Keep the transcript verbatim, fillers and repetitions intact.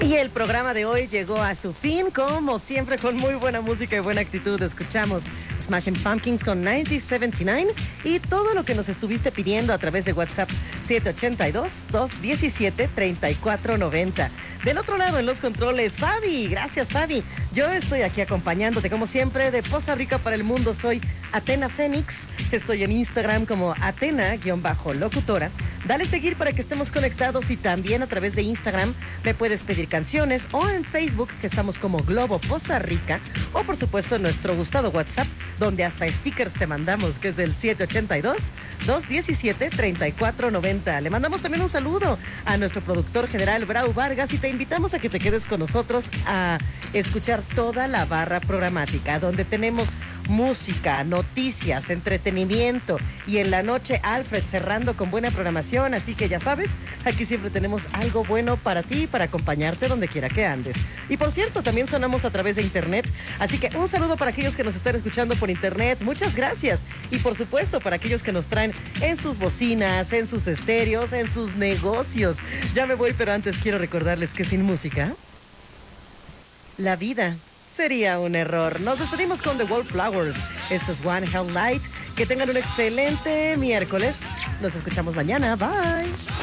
Y el programa de hoy llegó a su fin, como siempre, con muy buena música y buena actitud. Escuchamos Smashing Pumpkins con mil novecientos setenta y nueve y todo lo que nos estuviste pidiendo a través de WhatsApp siete ocho dos, dos uno siete, tres cuatro nueve cero. Del otro lado en los controles, Fabi. Gracias, Fabi. Yo estoy aquí acompañándote, como siempre, de Poza Rica para el mundo. Soy Atena Fénix. Estoy en Instagram como Atena-locutora. Dale seguir para que estemos conectados y también a través de Instagram me puedes pedir canciones o en Facebook, que estamos como Globo Poza Rica, o por supuesto en nuestro gustado WhatsApp, donde hasta stickers te mandamos, que es el siete ocho dos, dos uno siete, tres cuatro nueve cero. Le mandamos también un saludo a nuestro productor general, Brau Vargas, y te invitamos a que te quedes con nosotros a escuchar toda la barra programática, donde tenemos música, noticias, entretenimiento y en la noche Alfred cerrando con buena programación. Así que ya sabes, aquí siempre tenemos algo bueno para ti, para acompañarte donde quiera que andes. Y por cierto, también sonamos a través de internet, así que un saludo para aquellos que nos están escuchando por internet, muchas gracias. Y por supuesto para aquellos que nos traen en sus bocinas, en sus estéreos, en sus negocios. Ya me voy, pero antes quiero recordarles que sin música la vida sería un error. Nos despedimos con The Wallflowers. Esto es One Hell Light. Que tengan un excelente miércoles. Nos escuchamos mañana. Bye.